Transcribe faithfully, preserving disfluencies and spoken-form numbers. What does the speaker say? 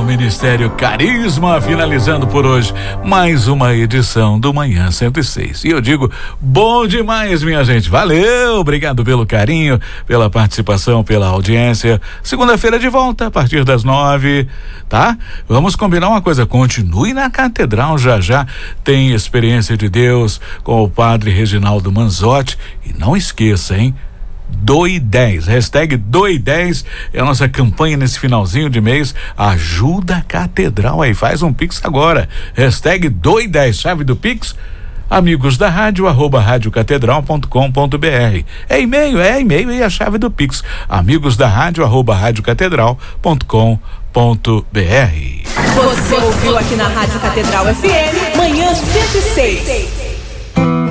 o Ministério Carisma, finalizando por hoje mais uma edição do Manhã cento e seis. E eu digo, bom demais, minha gente. Valeu, obrigado pelo carinho, pela participação, pela audiência. Segunda-feira de volta, a partir das nove, tá? Vamos combinar uma coisa, continue na Catedral, já já tem Experiência de Deus com o Padre Reginaldo Manzotti. E não esqueça, hein? Doe dez, hashtag Doe dez é a nossa campanha nesse finalzinho de mês. Ajuda a Catedral aí, faz um Pix agora, hashtag Doe dez, chave do Pix, amigos da rádio, arroba rádio catedral ponto com ponto br. É e-mail, é e-mail e a chave do Pix, amigos da rádio, arroba rádio catedral ponto com ponto br. Você ouviu aqui na Rádio Catedral F M, Manhã cento e seis.